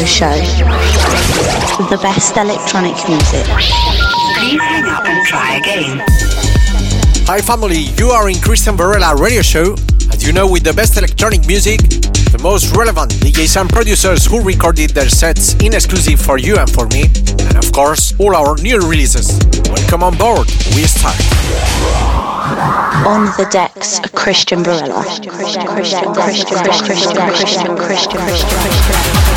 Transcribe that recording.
show. The best electronic music. Please hang up and try again. Hi family, you are in Christian Varela radio show. As you know, with the best electronic music, the most relevant DJs and producers who recorded their sets in exclusive for you and for me, and of course, all our new releases. Welcome on board, we start. On the decks, Christian Varela. Christian.